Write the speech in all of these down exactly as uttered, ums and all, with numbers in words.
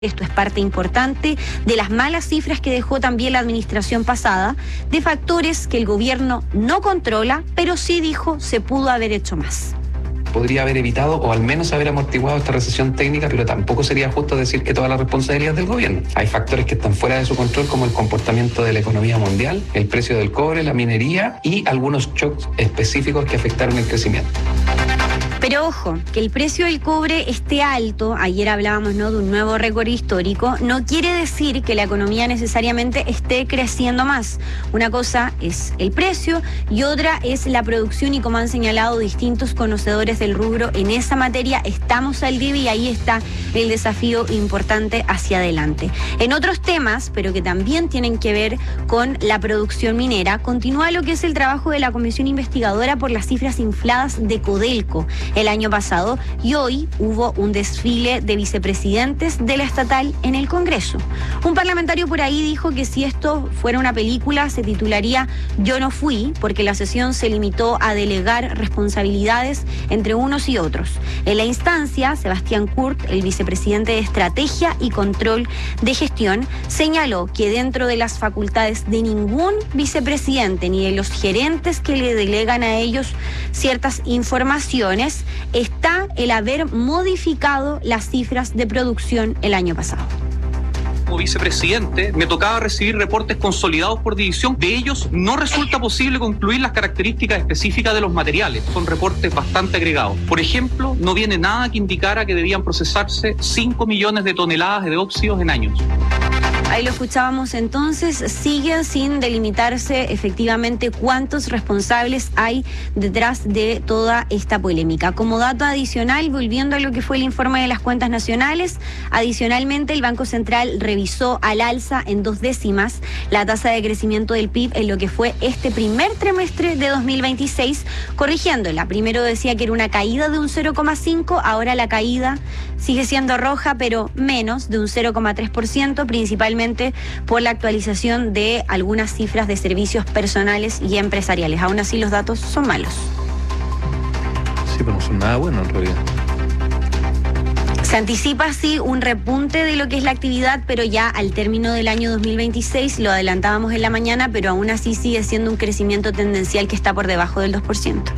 Esto es parte importante de las malas cifras que dejó también la administración pasada, de factores que el gobierno no controla, pero sí dijo se pudo haber hecho más. Podría haber evitado o al menos haber amortiguado esta recesión técnica, pero tampoco sería justo decir que toda la responsabilidad es del gobierno. Hay factores que están fuera de su control, como el comportamiento de la economía mundial, el precio del cobre, la minería y algunos shocks específicos que afectaron el crecimiento. Pero ojo, que el precio del cobre esté alto, ayer hablábamos, ¿no?, de un nuevo récord histórico, no quiere decir que la economía necesariamente esté creciendo más. Una cosa es el precio y otra es la producción, y como han señalado distintos conocedores del rubro en esa materia, estamos al debe y ahí está el desafío importante hacia adelante. En otros temas, pero que también tienen que ver con la producción minera, continúa lo que es el trabajo de la Comisión Investigadora por las cifras infladas de Codelco el año pasado, y hoy hubo un desfile de vicepresidentes de la estatal en el Congreso. Un parlamentario por ahí dijo que si esto fuera una película se titularía Yo no fui, porque la sesión se limitó a delegar responsabilidades entre unos y otros. En la instancia, Sebastián Kurt, el vicepresidente de Estrategia y Control de Gestión, señaló que dentro de las facultades de ningún vicepresidente ni de los gerentes que le delegan a ellos ciertas informaciones está el haber modificado las cifras de producción el año pasado. Como vicepresidente, me tocaba recibir reportes consolidados por división. De ellos no resulta posible concluir las características específicas de los materiales. Son reportes bastante agregados. Por ejemplo, no viene nada que indicara que debían procesarse cinco millones de toneladas de óxidos en años. Ahí lo escuchábamos entonces, siguen sin delimitarse efectivamente cuántos responsables hay detrás de toda esta polémica. Como dato adicional, volviendo a lo que fue el informe de las cuentas nacionales, adicionalmente el Banco Central revisó al alza en dos décimas la tasa de crecimiento del P I B en lo que fue este primer trimestre de dos mil veintiséis, corrigiéndola. Primero decía que era una caída de un cero coma cinco, ahora la caída sigue siendo roja, pero menos de un cero coma tres por ciento, principalmente por la actualización de algunas cifras de servicios personales y empresariales. Aún así los datos son malos. Sí, pero no son nada buenos en realidad. Se anticipa así un repunte de lo que es la actividad, pero ya al término del año dos mil veintiséis, lo adelantábamos en la mañana, pero aún así sigue siendo un crecimiento tendencial que está por debajo del dos por ciento.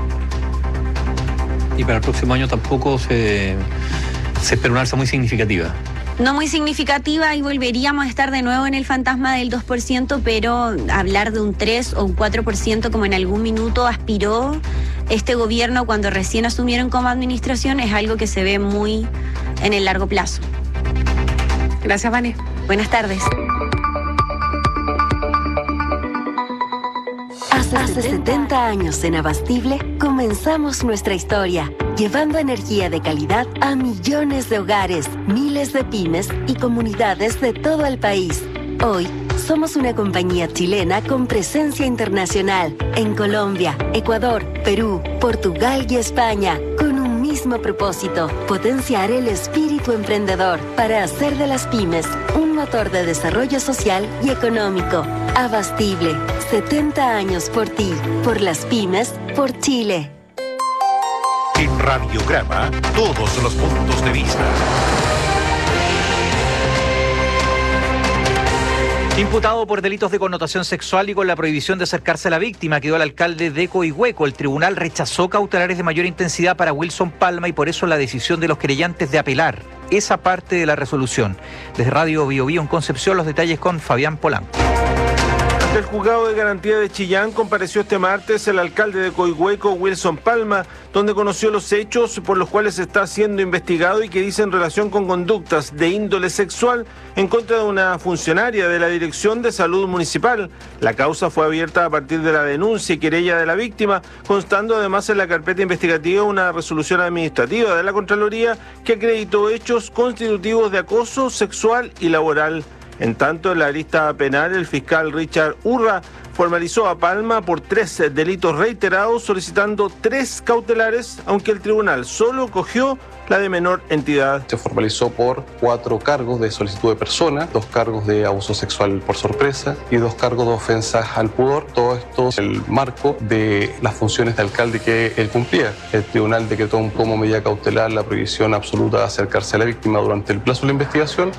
Y para el próximo año tampoco se, se espera una alza muy significativa. No muy significativa, y volveríamos a estar de nuevo en el fantasma del dos por ciento, pero hablar de un tres o un cuatro por ciento como en algún minuto aspiró este gobierno cuando recién asumieron como administración es algo que se ve muy en el largo plazo. Gracias, Vane. Buenas tardes. Hace setenta años en Abastible comenzamos nuestra historia, llevando energía de calidad a millones de hogares, miles de pymes y comunidades de todo el país. Hoy somos una compañía chilena con presencia internacional en Colombia, Ecuador, Perú, Portugal y España, con un mismo propósito: potenciar el espíritu emprendedor para hacer de las pymes un motor de desarrollo social y económico. Abastible, setenta años por ti, por las pymes, por Chile. En Radiograma, todos los puntos de vista. Imputado por delitos de connotación sexual y con la prohibición de acercarse a la víctima, quedó el alcalde de Coihueco. El tribunal rechazó cautelares de mayor intensidad para Wilson Palma y por eso la decisión de los querellantes de apelar esa parte de la resolución. Desde Radio Bio Bio en Concepción, los detalles con Fabián Polanco. Ante el juzgado de garantía de Chillán compareció este martes el alcalde de Coihueco, Wilson Palma, donde conoció los hechos por los cuales está siendo investigado y que dicen relación con conductas de índole sexual en contra de una funcionaria de la Dirección de Salud Municipal. La causa fue abierta a partir de la denuncia y querella de la víctima, constando además en la carpeta investigativa una resolución administrativa de la Contraloría que acreditó hechos constitutivos de acoso sexual y laboral. En tanto, en la arista penal, el fiscal Richard Urra formalizó a Palma por tres delitos reiterados, solicitando tres cautelares, aunque el tribunal solo cogió la de menor entidad. Se formalizó por cuatro cargos de solicitud de persona, dos cargos de abuso sexual por sorpresa y dos cargos de ofensas al pudor. Todo esto es el marco de las funciones de alcalde que él cumplía. El tribunal decretó como medida cautelar la prohibición absoluta de acercarse a la víctima durante el plazo de la investigación